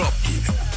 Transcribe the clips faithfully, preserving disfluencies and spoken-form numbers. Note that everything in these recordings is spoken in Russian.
пробки.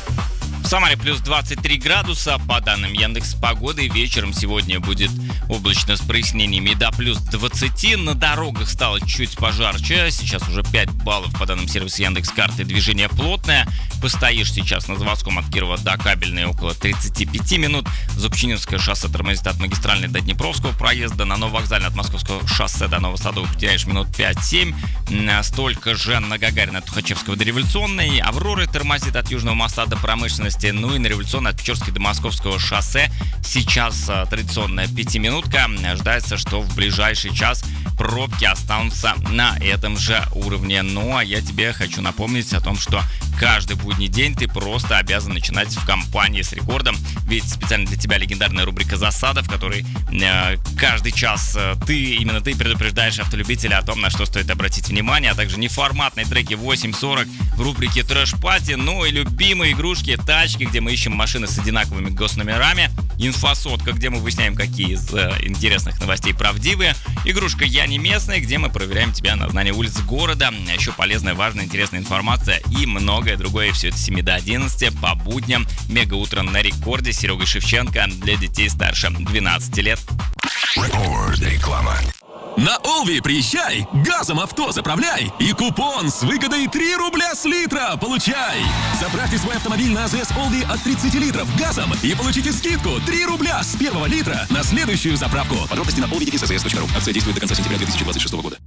В Самаре плюс двадцать три градуса, по данным Яндекс.Погоды. Вечером сегодня будет облачно с прояснениями до плюс двадцати. На дорогах стало чуть пожарче. Сейчас уже пять баллов по данным сервиса Яндекс.Карты. Движение плотное. Постоишь сейчас на заводском от Кирова до Кабельной около тридцати пяти минут. Зубчининское шоссе тормозит от магистральной до Днепровского проезда. На Нововокзальной от Московского шоссе до Новосадова потеряешь минут пять-семь. Столько же на Гагарина от Тухачевского до Революционной. Авроры тормозит от Южного моста до Промышленности. Ну и на Революционной от Печорской до Московского шоссе. Сейчас а, традиционная пятиминутка. Ожидается, что в ближайший час пробки останутся на этом же уровне. Ну а я тебе хочу напомнить о том, что каждый будний день ты просто обязан начинать в компании с рекордом. Ведь специально для тебя легендарная рубрика «Засада», в которой э, каждый час э, ты, именно ты предупреждаешь автолюбителя о том, на что стоит обратить внимание, а также неформатные треки восемь сорок в рубрике «Трэш-пати», ну и любимые игрушки, тачки, где мы ищем машины с одинаковыми госномерами, инфосотка, где мы выясняем, какие из э, интересных новостей правдивые, игрушка «Я не местный», где мы проверяем тебя на знание улиц города, а еще полезная, важная, интересная информация и многое другое. Все это с семи до одиннадцати по будням. Мега утро на рекорде. Серега Шевченко для детей старше двенадцати лет. Рекорд реклама. На Олви приезжай, газом авто заправляй и купон с выгодой три рубля с литра получай. Заправьте свой автомобиль на АЗС Олви от тридцати литров газом и получите скидку три рубля с первого литра на следующую заправку. Подробности на олви точка эс точка ру. Акция действует до конца сентября две тысячи двадцать шестого года.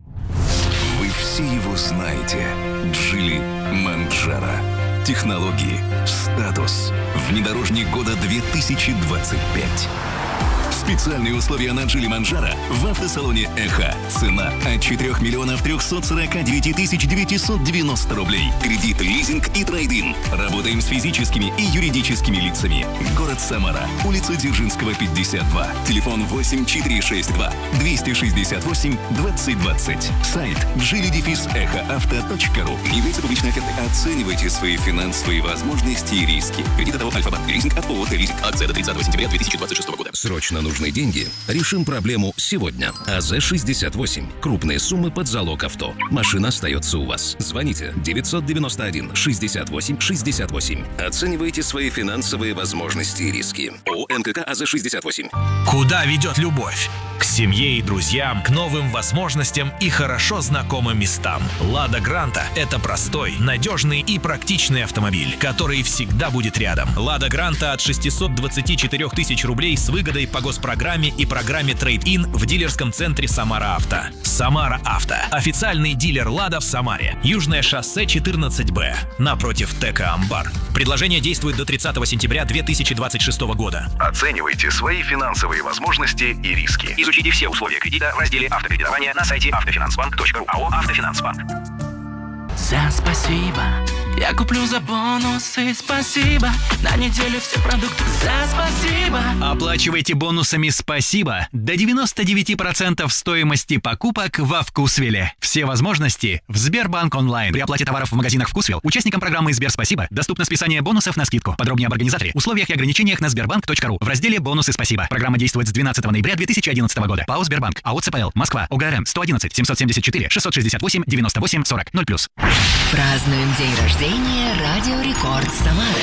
Вы все его знаете. Джили Манджаро. Технологии, статус. Внедорожник года две тысячи двадцать пять. Специальные условия на Джили Манджаро в автосалоне «Эхо». Цена от четырёх миллионов трехсот сорока девяти тысяч девятисот девяносто рублей. Кредит, лизинг и трейд-ин. Работаем с физическими и юридическими лицами. Город Самара. Улица Дзержинского, пятьдесят два. Телефон восемь четыре шесть два двести шестьдесят восемь двадцать двадцать. Сайт джили эхо авто точка ру. Не является публичной офертой. Оценивайте свои финансовые возможности и риски. Кредит от Альфа-банк. Лизинг от ООО «Лизинг». Акция до тридцатого сентября две тысячи двадцать шестого года. Срочно нужны деньги? Решим проблему сегодня. АЗ шестьдесят восемь. Крупные суммы под залог авто. Машина остается у вас. Звоните девятьсот девяносто один шестьдесят восемь шестьдесят восемь. Оценивайте свои финансовые возможности и риски. ООО МКК АЗ шестьдесят восемь. Куда ведет любовь? К семье и друзьям, к новым возможностям и хорошо знакомым местам. Лада Гранта – это простой, надежный и практичный автомобиль, который всегда будет рядом. Лада Гранта от шестисот двадцати четырёх тысяч рублей с выгодой по госпрограмме и программе Трейд-ин в дилерском центре Самара Авто. Самара Авто. Официальный дилер Лада в Самаре. Южное шоссе четырнадцать Б. Напротив ТЭКа Амбар. Предложение действует до тридцатого сентября две тысячи двадцать шестого года. Оценивайте свои финансовые возможности и риски. Изучите все условия кредита в разделе «Автокредитование» на сайте автофинансбанк точка ру. АО «Автофинансбанк». За спасибо, я куплю за бонусы, спасибо. На неделю все продукты за спасибо. Оплачивайте бонусами «Спасибо» до девяноста девяти процентов стоимости покупок во Вкусвилле. Все возможности в Сбербанк онлайн. При оплате товаров в магазинах Вкусвилл участникам программы Сбер Спасибо доступно списание бонусов на скидку. Подробнее об организаторе, условиях и ограничениях на сбербанк точка ру в разделе «Бонусы Спасибо». Программа действует с двенадцатого ноября две тысячи одиннадцатого года. ПАО Сбербанк. АО ЦПЛ. Москва. ОГРН сто одиннадцать семьсот семьдесят четыре шестьсот шестьдесят восемь девяносто восемь сорок ноль плюс. Празднуем день рождения Радио Рекорд Самары.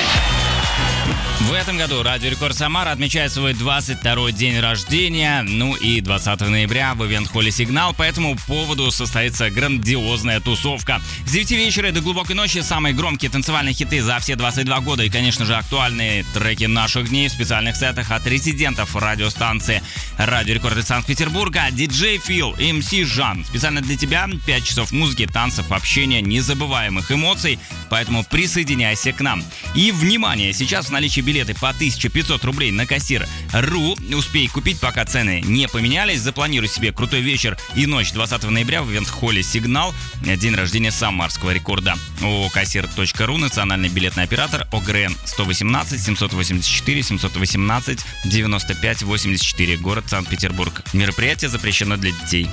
В этом году Радио Рекорд Самара отмечает свой двадцать второй день рождения. Ну и двадцатого ноября в ивент-холле «Сигнал». По этому поводу состоится грандиозная тусовка. С девяти вечера до глубокой ночи самые громкие танцевальные хиты за все двадцать два года. И, конечно же, актуальные треки наших дней в специальных сетах от резидентов радиостанции Радио Рекорд из Санкт-Петербурга. Диджей Фил, эм си Жан. Специально для тебя пять часов музыки, танцев, общения, незабываемых эмоций. Поэтому присоединяйся к нам. И, внимание, сейчас в наличии билеты по тысяча пятьсот рублей на кассир точка ру. Успей купить, пока цены не поменялись. Запланируй себе крутой вечер и ночь двадцатого ноября в ивент-холле «Сигнал». День рождения самарского рекорда. ООО кассир точка ру, национальный билетный оператор, ОГРН сто восемнадцать семьсот восемьдесят четыре семьсот восемнадцать девяносто пять восемьдесят четыре, город Санкт-Петербург. Мероприятие запрещено для детей.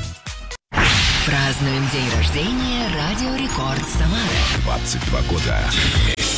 Празднуем день рождения Радио Рекорд Самары. двадцать два года.